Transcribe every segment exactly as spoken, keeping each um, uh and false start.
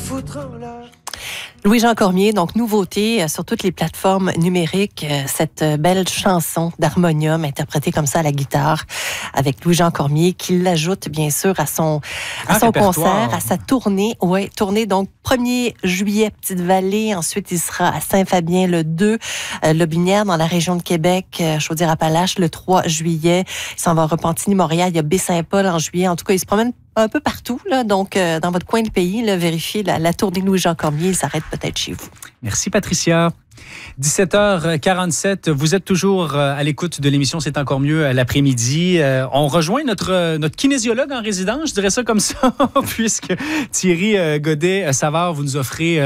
foutre en l'air. Louis-Jean Cormier, donc nouveauté sur toutes les plateformes numériques, cette belle chanson d'harmonium interprétée comme ça à la guitare avec Louis-Jean Cormier qui l'ajoute bien sûr à son, à son concert, à sa tournée. Ouais, tournée donc premier juillet, Petite-Vallée, ensuite il sera à Saint-Fabien le deux, euh, Lobinière dans la région de Québec, euh, Chaudière-Appalaches le trois juillet, il s'en va à Repentigny-Montréal, il y a Baie-Saint-Paul en juillet, en tout cas il se promène un peu partout, là, donc euh, dans votre coin du pays, là, vérifiez la, la tournée Louis-Jean Cormier, il s'arrête peut-être chez vous. Merci Patricia. dix-sept heures quarante-sept, vous êtes toujours à l'écoute de l'émission C'est encore mieux l'après-midi. On rejoint notre, notre kinésiologue en résidence, je dirais ça comme ça, puisque Thierry Godet-Savard, vous nous offrez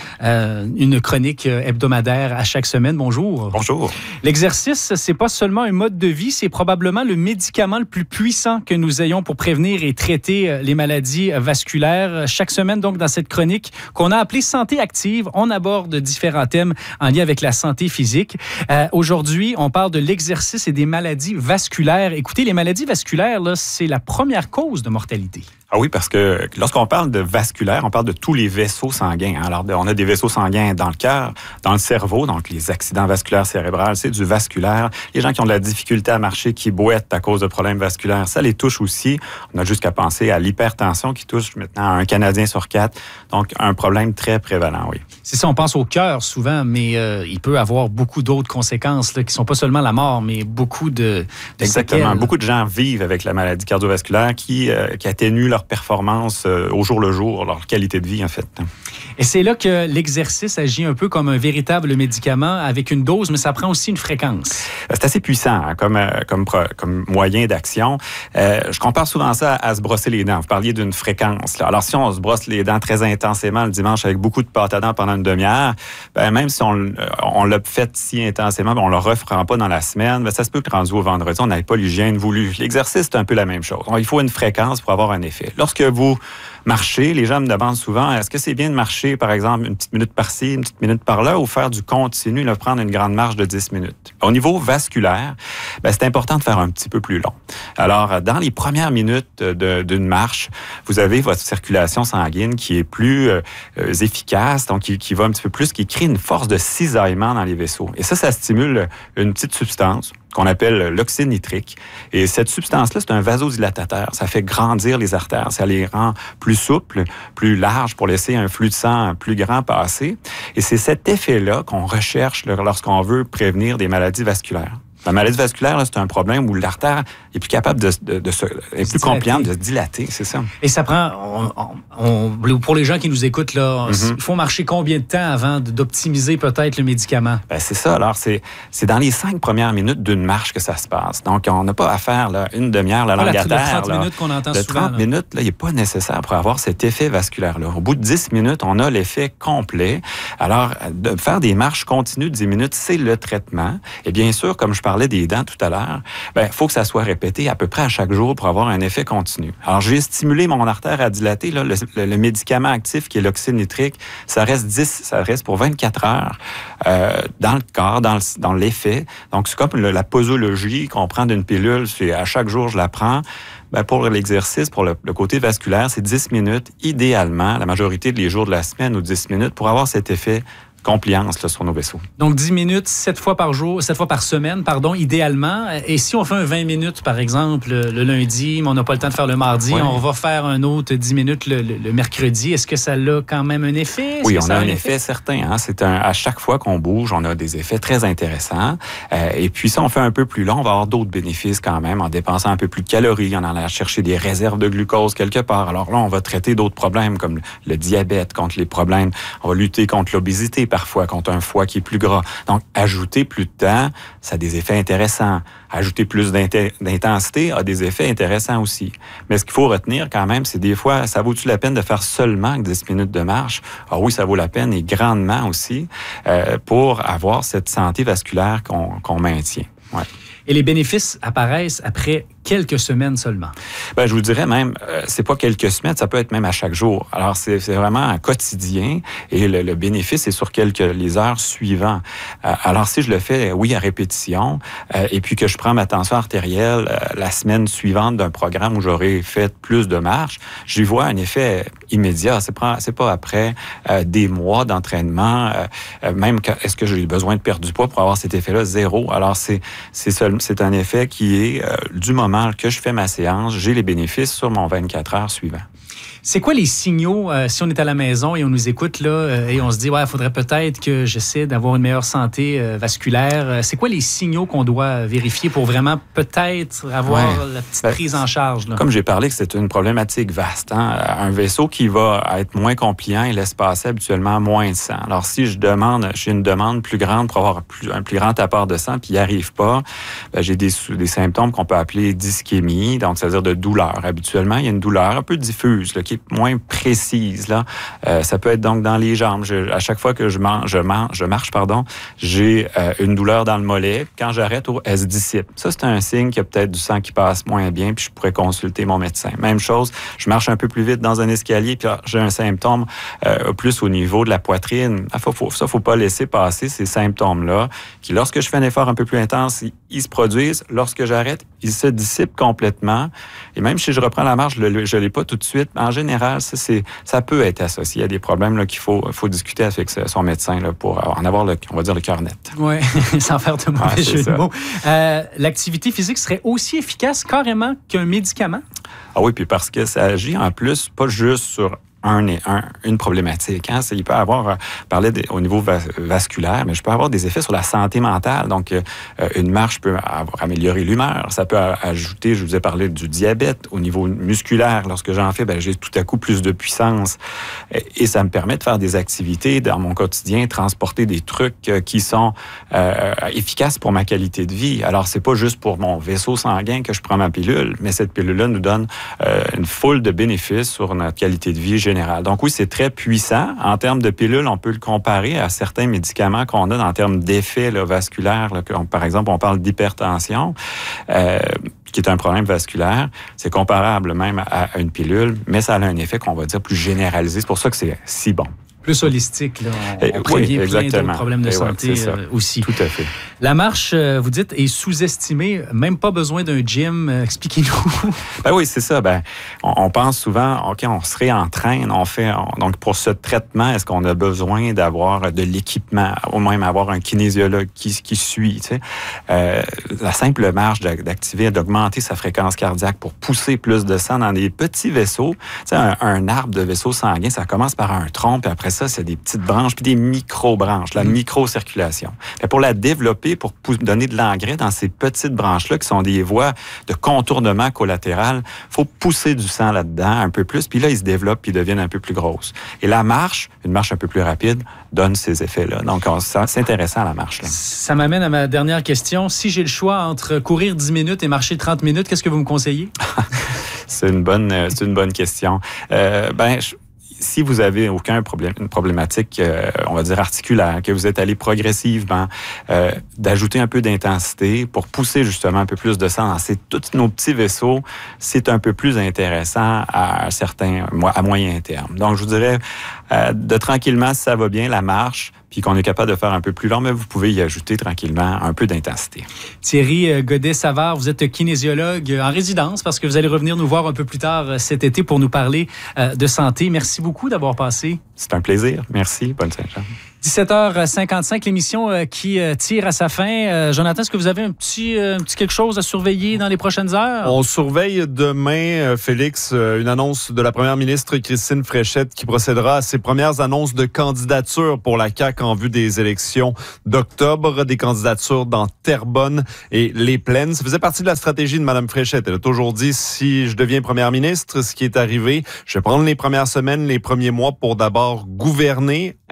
une chronique hebdomadaire à chaque semaine. Bonjour. Bonjour. L'exercice, c'est pas seulement un mode de vie, c'est probablement le médicament le plus puissant que nous ayons pour prévenir et traiter les maladies vasculaires. Chaque semaine, donc, dans cette chronique qu'on a appelée Santé active, on aborde différents thèmes en lien avec la santé physique. Euh, aujourd'hui, on parle de l'exercice et des maladies vasculaires. Écoutez, les maladies vasculaires, là, c'est la première cause de mortalité. Ah oui, parce que lorsqu'on parle de vasculaire, on parle de tous les vaisseaux sanguins. Alors, on a des vaisseaux sanguins dans le cœur, dans le cerveau, donc les accidents vasculaires cérébraux, c'est du vasculaire. Les gens qui ont de la difficulté à marcher, qui boitent à cause de problèmes vasculaires, ça les touche aussi. On a juste qu'à penser à l'hypertension qui touche maintenant un Canadien sur quatre. Donc, un problème très prévalent, oui. C'est ça, on pense au cœur souvent, mais euh, il peut avoir beaucoup d'autres conséquences là, qui ne sont pas seulement la mort, mais beaucoup de, de Exactement. séquelles. Beaucoup de gens vivent avec la maladie cardiovasculaire qui, euh, qui atténue leur performance euh, au jour le jour, leur qualité de vie, en fait. Et c'est là que l'exercice agit un peu comme un véritable médicament avec une dose, mais ça prend aussi une fréquence. C'est assez puissant hein, comme, euh, comme, comme moyen d'action. Euh, je compare souvent ça à, à se brosser les dents. Vous parliez d'une fréquence. Là. Alors, si on se brosse les dents très intensément le dimanche avec beaucoup de pâte à dents pendant une demi-heure, ben, même si on, on l'a fait si intensément, ben, on ne le refera pas dans la semaine, ben, ça se peut que rendu au vendredi, on n'avait pas l'hygiène voulue. L'exercice, c'est un peu la même chose. Il faut une fréquence pour avoir un effet. Lorsque vous marchez, les gens me demandent souvent, est-ce que c'est bien de marcher, par exemple, une petite minute par-ci, une petite minute par-là, ou faire du continu, là, prendre une grande marche de dix minutes? Au niveau vasculaire, ben, c'est important de faire un petit peu plus long. Alors, dans les premières minutes de, d'une marche, vous avez votre circulation sanguine qui est plus euh, efficace, donc qui, qui va un petit peu plus, qui crée une force de cisaillement dans les vaisseaux. Et ça, ça stimule une petite substance qu'on appelle l'oxyde nitrique. Et cette substance-là, c'est un vasodilatateur. Ça fait grandir les artères. Ça les rend plus souples, plus larges pour laisser un flux de sang plus grand passer. Et c'est cet effet-là qu'on recherche lorsqu'on veut prévenir des maladies vasculaires. La maladie vasculaire, là, c'est un problème où l'artère est plus capable de, de, de se, est plus compliante de se dilater, c'est ça. Et ça prend, on, on, pour les gens qui nous écoutent, là, mm-hmm. il faut marcher combien de temps avant d'optimiser peut-être le médicament? Ben, c'est ça. Alors, c'est, c'est dans les cinq premières minutes d'une marche que ça se passe. Donc, on n'a pas à faire là, une demi-heure la langue à terre. Le trente minutes qu'on entend le souvent. trente minutes, là, il n'est pas nécessaire pour avoir cet effet vasculaire-là. Au bout de dix minutes, on a l'effet complet. Alors, de faire des marches continues de dix minutes, c'est le traitement. Et bien sûr, comme je parlais des dents tout à l'heure, ben, faut que ça soit répété à peu près à chaque jour pour avoir un effet continu. Alors, j'ai stimulé mon artère à dilater, là, le, le, le médicament actif qui est l'oxyde nitrique, ça reste dix, ça reste pour vingt-quatre heures euh, dans le corps, dans, le, dans l'effet. Donc, c'est comme le, la posologie qu'on prend d'une pilule, c'est à chaque jour, je la prends. Ben, pour l'exercice, pour le, le côté vasculaire, c'est dix minutes, idéalement, la majorité des jours de la semaine ou dix minutes pour avoir cet effet compliance là, sur nos vaisseaux. Donc, dix minutes, sept fois par jour, sept fois par semaine, pardon, idéalement. Et si on fait un vingt minutes, par exemple, le lundi, mais on n'a pas le temps de faire le mardi, oui. on va faire un autre dix minutes le, le, le mercredi. Est-ce que ça a quand même un effet? Est-ce oui, que on ça a un effet, effet certain. Hein? C'est un, à chaque fois qu'on bouge, on a des effets très intéressants. Euh, et puis, si on fait un peu plus long, on va avoir d'autres bénéfices quand même en dépensant un peu plus de calories, en allant chercher des réserves de glucose quelque part. Alors là, on va traiter d'autres problèmes comme le diabète, contre les problèmes. On va lutter contre l'obésité parfois, contre un foie qui est plus gras. Donc, ajouter plus de temps, ça a des effets intéressants. Ajouter plus d'intensité a des effets intéressants aussi. Mais ce qu'il faut retenir quand même, c'est des fois, ça vaut-tu la peine de faire seulement dix minutes de marche? Ah oui, ça vaut la peine et grandement aussi euh, pour avoir cette santé vasculaire qu'on qu'on maintient. Ouais. Et les bénéfices apparaissent après quelques semaines seulement. Ben, je vous dirais même, euh, c'est pas quelques semaines, ça peut être même à chaque jour. Alors, c'est, c'est vraiment un quotidien et le, le bénéfice est sur quelques, les heures suivantes. Euh, alors, si je le fais, oui, à répétition, euh, et puis que je prends ma tension artérielle euh, la semaine suivante d'un programme où j'aurais fait plus de marches, j'y vois un effet immédiat. C'est pas, c'est pas après euh, des mois d'entraînement, euh, même que, est-ce que j'ai besoin de perdre du poids pour avoir cet effet-là? Zéro. Alors, c'est, c'est, seul, c'est un effet qui est euh, du moment que je fais ma séance, j'ai les bénéfices sur mon vingt-quatre heures suivant. C'est quoi les signaux, euh, si on est à la maison et on nous écoute là euh, et on se dit, ouais, il faudrait peut-être que j'essaie d'avoir une meilleure santé euh, vasculaire. Euh, c'est quoi les signaux qu'on doit vérifier pour vraiment peut-être avoir ouais. la petite ben, prise en charge? Là? Comme j'ai parlé que c'est une problématique vaste. Hein? Un vaisseau qui va être moins compliant, il laisse passer habituellement moins de sang. Alors, si je demande, j'ai une demande plus grande pour avoir plus, un plus grand apport de sang, puis il n'y arrive pas, ben, j'ai des, des symptômes qu'on peut appeler d'ischémie, donc c'est-à-dire de douleur. Habituellement, il y a une douleur un peu diffuse, là, qui est moins précise. Là. Euh, ça peut être donc dans les jambes. Je, à chaque fois que je, mange, je, mange, je marche, pardon, j'ai euh, une douleur dans le mollet. Quand j'arrête, oh, elle se dissipe. Ça, c'est un signe qu'il y a peut-être du sang qui passe moins bien, puis je pourrais consulter mon médecin. Même chose, je marche un peu plus vite dans un escalier, puis là, j'ai un symptôme euh, plus au niveau de la poitrine. Ah, faut, faut, ça, il ne faut pas laisser passer ces symptômes-là, qui, lorsque je fais un effort un peu plus intense, ils, ils se produisent. Lorsque j'arrête, ils se dissipent complètement. Et même si je reprends la marche, je ne l'ai pas tout de suite. En général, ça, c'est, ça peut être associé à des problèmes là, qu'il faut, faut discuter avec son médecin là, pour en avoir, le, on va dire, le cœur net. Oui, sans faire de mauvais ouais, jeu de mots. Euh, l'activité physique serait aussi efficace carrément qu'un médicament? Ah oui, puis parce que ça agit en plus, pas juste sur Un, un, une problématique. Hein? Il peut avoir, euh, parler de, au niveau vas, vasculaire, mais je peux avoir des effets sur la santé mentale. Donc, euh, une marche peut avoir, améliorer l'humeur. Ça peut ajouter, je vous ai parlé du diabète au niveau musculaire. Lorsque j'en fais, ben, j'ai tout à coup plus de puissance. Et, et ça me permet de faire des activités dans mon quotidien, transporter des trucs euh, qui sont euh, efficaces pour ma qualité de vie. Alors, c'est pas juste pour mon vaisseau sanguin que je prends ma pilule, mais cette pilule-là nous donne euh, une foule de bénéfices sur notre qualité de vie générale. Donc oui, c'est très puissant. En termes de pilules, on peut le comparer à certains médicaments qu'on a en termes d'effets là, vasculaires. Là, par exemple, on parle d'hypertension, euh, qui est un problème vasculaire. C'est comparable même à, à une pilule, mais ça a un effet qu'on va dire plus généralisé. C'est pour ça que c'est si bon. Plus holistique, là. On, on prévient oui, plein d'autres problèmes de Et santé ouais, euh, aussi. Tout à fait. La marche, euh, vous dites, est sous-estimée. Même pas besoin d'un gym. Euh, expliquez-nous. Ben oui, c'est ça. Ben, on, on pense souvent, OK, on se réentraîne. On fait, on, donc, pour ce traitement, est-ce qu'on a besoin d'avoir de l'équipement, ou même avoir un kinésiologue qui, qui suit, tu sais? Euh, la simple marche d'activer, d'augmenter sa fréquence cardiaque pour pousser plus de sang dans des petits vaisseaux. Tu sais, un, un arbre de vaisseau sanguin, ça commence par un tronc, puis après ça, c'est des petites branches, puis des micro-branches, la micro-circulation. Mais pour la développer, pour donner de l'engrais dans ces petites branches-là, qui sont des voies de contournement collatéral, il faut pousser du sang là-dedans un peu plus, puis là, ils se développent, puis ils deviennent un peu plus grosses. Et la marche, une marche un peu plus rapide, donne ces effets-là. Donc, on, c'est intéressant, la marche. Là. Ça m'amène à ma dernière question. Si j'ai le choix entre courir dix minutes et marcher trente minutes, qu'est-ce que vous me conseillez? c'est, une bonne, c'est une bonne question. Euh, ben, je, Si vous avez aucun problème, une problématique, euh, on va dire articulaire, que vous êtes allé progressivement, euh, d'ajouter un peu d'intensité pour pousser justement un peu plus de sang dans ces, tous nos petits vaisseaux, c'est un peu plus intéressant à certains, à moyen terme. Donc, je vous dirais, euh, de tranquillement, si ça va bien, la marche, puis qu'on est capable de faire un peu plus long, mais vous pouvez y ajouter tranquillement un peu d'intensité. Thierry Godet-Savard, vous êtes kinésiologue en résidence parce que vous allez revenir nous voir un peu plus tard cet été pour nous parler de santé. Merci beaucoup d'avoir passé. C'est un plaisir. Merci. Bonne Saint-Jean. dix-sept heures cinquante-cinq, l'émission qui tire à sa fin. Jonathan, est-ce que vous avez un petit, un petit quelque chose à surveiller dans les prochaines heures? On surveille demain, Félix, une annonce de la première ministre Christine Fréchette qui procédera à ses premières annonces de candidature pour la C A Q en vue des élections d'octobre, des candidatures dans Terrebonne et les Plaines. Ça faisait partie de la stratégie de Mme Fréchette. Elle a toujours dit, si je deviens première ministre, ce qui est arrivé, je vais prendre les premières semaines, les premiers mois pour d'abord gouverner,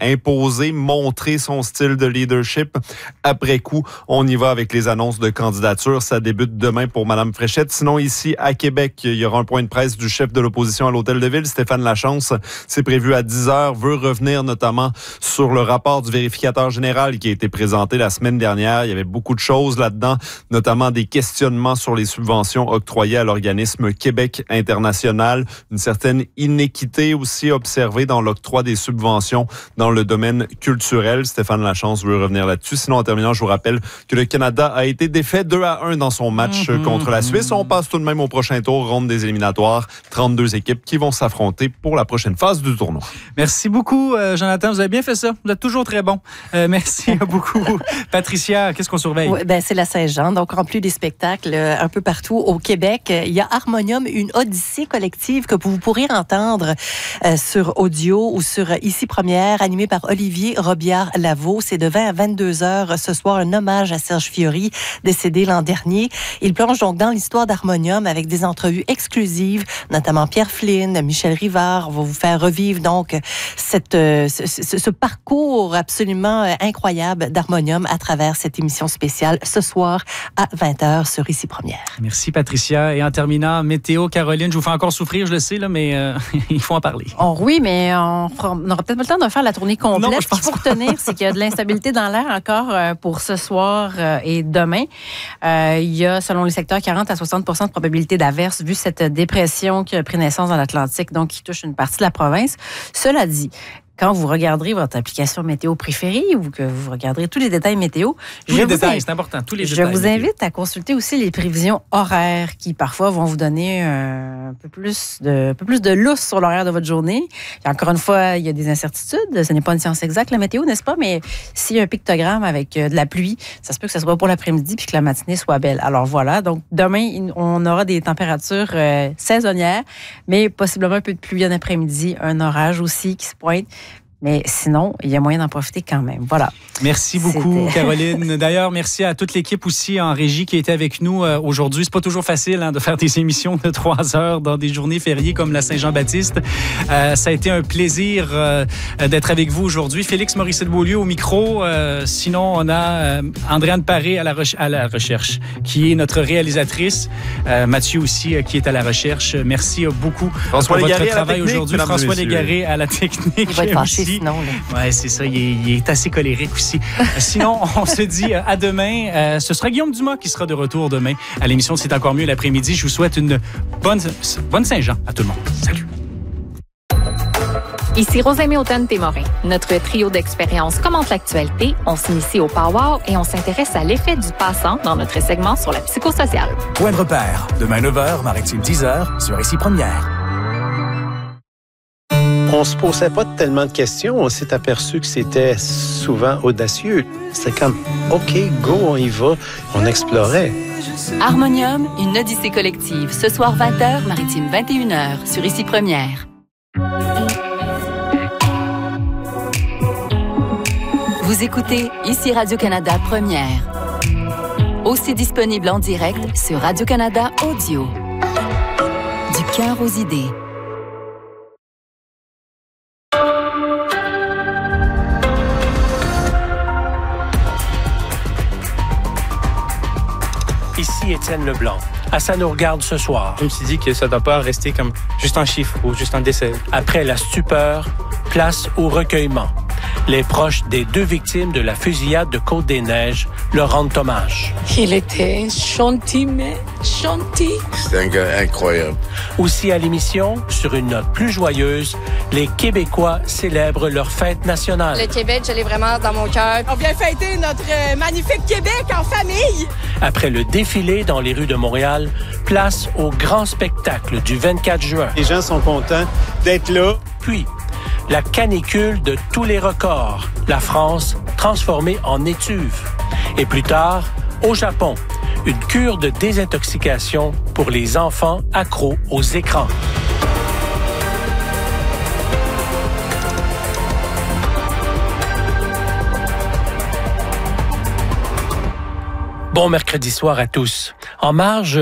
imposer, montrer son style de leadership. Après coup, on y va avec les annonces de candidature. Ça débute demain pour Mme Fréchette. Sinon, ici, à Québec, il y aura un point de presse du chef de l'opposition à l'Hôtel de Ville, Stéphane Lachance. C'est prévu à dix heures. Veut revenir notamment sur le rapport du vérificateur général qui a été présenté la semaine dernière. Il y avait beaucoup de choses là-dedans, notamment des questionnements sur les subventions octroyées à l'organisme Québec International. Une certaine inéquité aussi observée dans l'octroi des subventions dans le domaine culturel. Stéphane Lachance veut revenir là-dessus. Sinon, en terminant, je vous rappelle que le Canada a été défait deux à un dans son match mmh, contre la Suisse. On passe tout de même au prochain tour, ronde des éliminatoires. trente-deux équipes qui vont s'affronter pour la prochaine phase du tournoi. Merci beaucoup, euh, Jonathan. Vous avez bien fait ça. Vous êtes toujours très bon. Euh, merci beaucoup. Patricia, qu'est-ce qu'on surveille? Oui, ben, c'est la Saint-Jean, donc rempli des spectacles euh, un peu partout au Québec. Il y a Harmonium, une odyssée collective que vous pourrez entendre euh, sur audio ou sur Ici Première, animée par Olivier Robillard-Lavaux. C'est de vingt à vingt-deux heures ce soir, un hommage à Serge Fiori, décédé l'an dernier. Il plonge donc dans l'histoire d'Harmonium avec des entrevues exclusives, notamment Pierre Flynn, Michel Rivard. On va vous faire revivre donc cette, euh, ce, ce, ce parcours absolument euh, incroyable d'Harmonium à travers cette émission spéciale ce soir à vingt heures sur Ici Première. Merci Patricia. Et en terminant, météo, Caroline, je vous fais encore souffrir, je le sais, là, mais euh, il faut en parler. Oh, oui, mais on n'aura peut-être pas le temps de faire la tournée complète. Non, Ce qu'il faut retenir, c'est qu'il y a de l'instabilité dans l'air encore euh, pour ce soir euh, et demain. Euh, il y a, selon les secteurs, quarante à soixante pour cent de probabilité d'averse vu cette dépression qui a pris naissance dans l'Atlantique, donc qui touche une partie de la province. Cela dit, quand vous regarderez votre application météo préférée ou que vous regarderez tous les détails météo, tous les détails, c'est important, tous les je détails. vous invite à consulter aussi les prévisions horaires qui parfois vont vous donner euh, un peu plus de, un peu plus de lousse sur l'horaire de votre journée. Et encore une fois, il y a des incertitudes. Ce n'est pas une science exacte, la météo, n'est-ce pas? Mais s'il y a un pictogramme avec de la pluie, ça se peut que ce soit pour l'après-midi puis que la matinée soit belle. Alors voilà, donc demain, on aura des températures euh, saisonnières, mais possiblement un peu de pluie en après-midi, un orage aussi qui se pointe. Mais sinon, il y a moyen d'en profiter quand même. Voilà. Merci beaucoup, C'était... Caroline. D'ailleurs, merci à toute l'équipe aussi en régie qui était avec nous euh, aujourd'hui. C'est pas toujours facile hein, de faire des émissions de trois heures dans des journées fériées comme la Saint-Jean-Baptiste. Euh, ça a été un plaisir euh, d'être avec vous aujourd'hui. Félix Morissette-Beaulieu au micro. Euh, sinon, on a euh, Andréane Paré à la, re- à la recherche, qui est notre réalisatrice. Euh, Mathieu aussi, euh, qui est à la recherche. Merci beaucoup François pour Légaré votre travail aujourd'hui. François Légaré à la technique. Il va être fâché. Sinon, oui, c'est ça. Il est, il est assez colérique aussi. Sinon, on se dit à demain. Euh, ce sera Guillaume Dumas qui sera de retour demain à l'émission C'est encore mieux l'après-midi. Je vous souhaite une bonne, bonne Saint-Jean à tout le monde. Salut. Ici Rosemée Automne-Témorin. Notre trio d'expériences commente l'actualité. On s'initie au power et on s'intéresse à l'effet du passant dans notre segment sur la psychosociale. Point de repère. Demain neuf heures, Maritime dix heures, sur Ici Première. On se posait pas tellement de questions. On s'est aperçu que c'était souvent audacieux. C'était comme, OK, go, on y va. On explorait. Harmonium, une odyssée collective. Ce soir, vingt heures, Maritime vingt et une heures, sur Ici Première. Vous écoutez Ici Radio-Canada Première. Aussi disponible en direct sur Radio-Canada Audio. Du cœur aux idées. Ici Étienne Leblanc. À ça nous regarde ce soir. Je me suis dit que ça ne doit pas rester comme juste un chiffre ou juste un décès. Après la stupeur, place au recueillement. Les proches des deux victimes de la fusillade de Côte-des-Neiges leur rendent hommage. Il était gentil, mais gentil. C'est un gars incroyable. Aussi à l'émission, sur une note plus joyeuse, les Québécois célèbrent leur fête nationale. Le Québec, je l'ai vraiment dans mon cœur. On vient fêter notre euh, magnifique Québec en famille. Après le défilé dans les rues de Montréal, place au grand spectacle du vingt-quatre juin. Les gens sont contents d'être là. Puis, la canicule de tous les records, la France transformée en étuve. Et plus tard, au Japon, une cure de désintoxication pour les enfants accros aux écrans. Bon mercredi soir à tous. En marge